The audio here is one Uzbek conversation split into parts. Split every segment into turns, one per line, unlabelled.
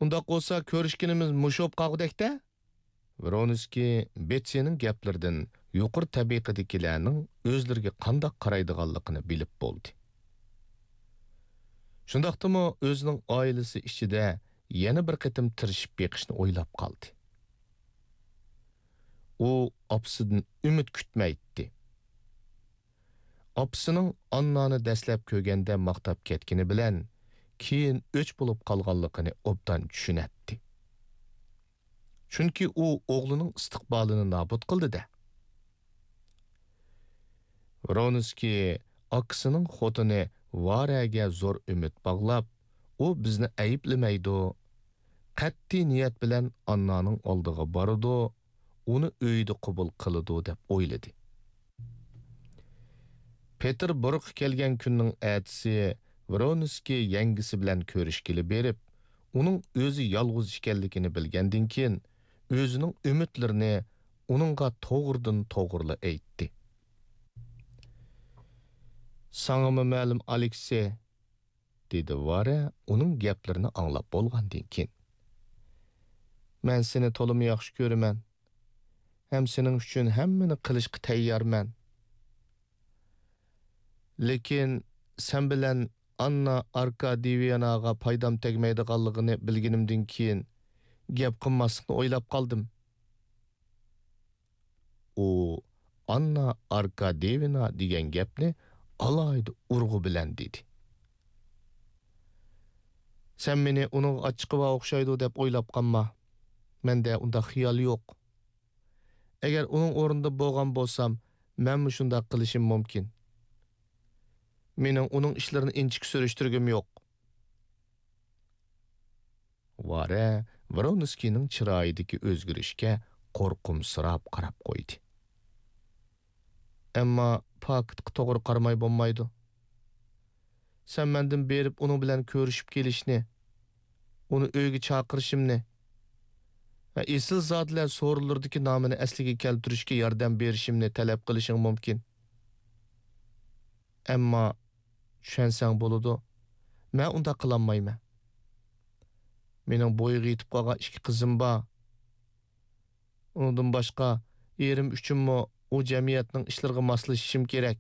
Undaq olsa ko'rishkinimiz mushop qag'udakda? Vronskiy Betsy'ning gaplaridan yuqur tabiqadikilarning o'zlariga qandoq qaraydiganligini bilib bo'ldi. Shundaqdimi o'zining oilasi ichida yana bir qitim tirishib beqishni o'ylab qoldi. U opsidan umid kutmaydi. Opsining Annani dastlab ko'rganda maqtab ketgani bilan keyin o'ch bo'lib qolganligini obdan tushunatdi. Chunki u o'g'lining istiqbolini nobud qildi-da. Vronskiy akasining xotini Varaga zo'r umid bog'lab, u bizni ayiblamaydi, qat'iy niyat bilan Annaning oldiga boradi, uni uyda qabul qiladi deb o'yladi. Peterburg kelgan kunning ertasi Vronskiy yangisi bilan ko'rishgili berib, uning o'zi yolg'iz ekanligini bilgandan keyin o'zining umidlarini uningga to'g'ridan to'g'ri aytdi. Sangama ma'lum Aleksey, dedi Vara uning gaplarini anglab bo'lgandan keyin. Men seni to'liq yaxshi ko'raman. Ham sening uchun hammani qilishga tayyorman. Lekin sen bilan Anna Arkadiyevaga foydam tegmaydiganligini bilganimdan keyin gap qilmaslikni o'ylab qoldim. U Anna Arkadiyevna degan gapni alayda urg'u bilan dedi. Sen meni uning ochiqiga o'xshaydi deb o'ylab qolma. Menda unda xiyol yo'q. Agar uning o'rnida bo'lgan bo'lsam, men shunda qilishim mumkin. Mening uning ishlarini inchik surishtirgim yo'q. Vara Vronskiyning chiroyidagi o'zgarishga qo'rqimsirab qarab qo'ydi. Ammo faqat to'g'ri qarmay bo'lmaydi. Sen mendan berib uning bilan ko'rishib kelishni, uni uyga chaqirishimni va esil zotlar so'rulurdagi nomini asliga keltirishga yordam berishimni talab qilishing mumkin. Ammo tushansang bo'ladi, men unda qilolmayman. Mening bo'yiga yetib qolgan 2 qizim bor. Undan boshqa erim uchunmi u jamiyatning ishlariga moslashishim kerak.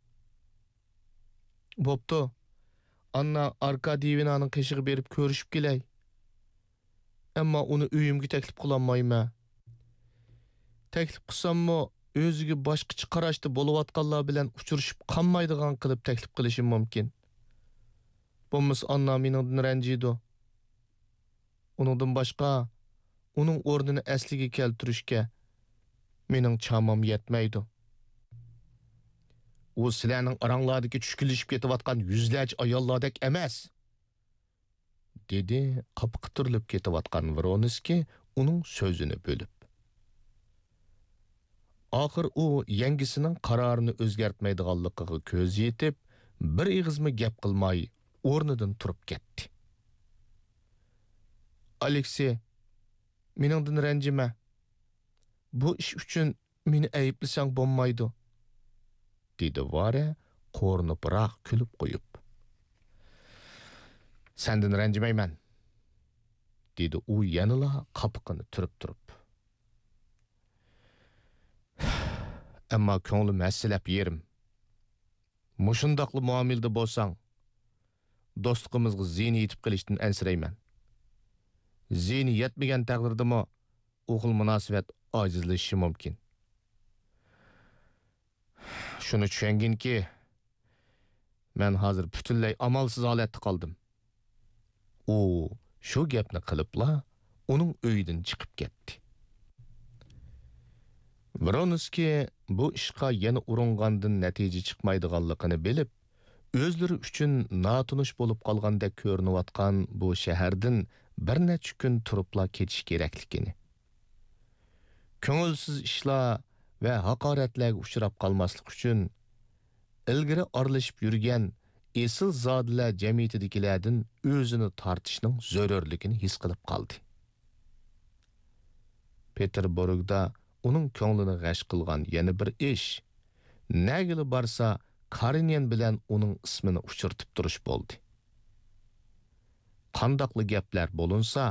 Bo'pti. Anna Arkadiyevnaning qishig'i berib ko'rishib kelay. Ammo uni uyimga taklif qilolmayman. Taklif qilsammi, o'ziga boshqacha qarashda bo'layotganlar bilan uchrashib qolmaydigan qilib taklif qilishim mumkin. Bo'lmasa Anna mendan ranjiydi. Uningdan boshqa uning o'rnini asliga keltirishga mening chamam yetmaydi. U sizlarning oranglardagi tushkilishib ketayotgan yuzlarcha ayollardek emas, dedi qapqitirlib ketayotgan Vronskiy uning so'zini bo'lib. Oxir u yangisining qarorini o'zgartmaydiganligiga ko'z yetib, bir ig'izmi gap qilmay o'rnidan turib ketdi. Aleksey, meningdan ranjima. Bu ish uchun meni ayblasang bo'lmaydi, dedi Vara qo'rni biroq kulib qo'yib. Sendan ranjimayman, dedi u yanila qapqini turib. Ammo ko'nglim masalab yerim. Mushundaqli muomilda bo'lsang, do'stligimizga ziyni yetib qilishdan ansirayman. Ziyni yetmagan taqdirdami o'g'il munosabat ojizlashishi mumkin. Shuni tushunginki, men hozir butunlay amalsiz holatda qoldim. U shu gapni qilibla uning uyidan chiqib ketdi. Vronskiy bu ishqa yana uringandan natija chiqmaydiganligini bilib, o'zlari uchun notunish bo'lib qolganda ko'rinayotgan bu shahardan bir necha kun turibla ketish kerakligini, ko'ngilsiz ishlar va haqoratlarga uchrab qolmaslik uchun ilgari aralashib yurgan esil zodlar jamiyatidagilardan o'zini tortishning zarurligini his qilib qoldi. Peterburgda uning ko'nglini g'ash qilgan yana bir ish, nagili borsa Karinyan bilan uning ismini uchirtib turish bo'ldi. Qandaqli gaplar bo'lunsa,